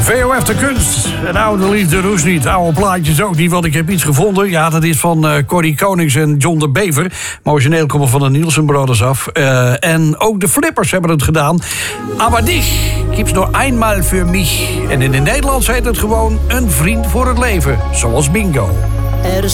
VOF de kunst. En oude liefde roes niet. Oude plaatjes ook niet, want ik heb iets gevonden. Ja, dat is van Corrie Konings en John de Bever. Maar origineel komen van de Nielsen Brothers af. En ook de Flippers hebben het gedaan. Aber dich gibt's nur einmal für mich. En in het Nederlands heet het gewoon een vriend voor het leven. Zoals Bingo. Er